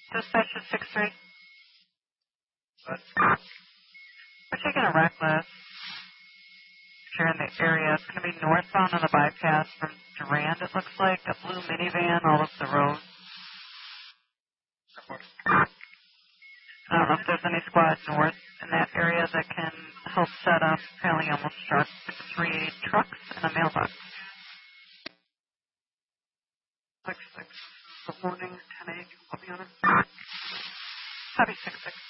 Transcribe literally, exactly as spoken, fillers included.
Dispatch is six three. We're taking a reckless. If you're in the area, it's going to be northbound on the bypass from Durand, it looks like. A blue minivan all up the road. I don't know if there's any squad north in that area that can help set up. Apparently almost struck three trucks and a mailbox. six six. Good morning, ten eight. I'll be on it. Copy six six.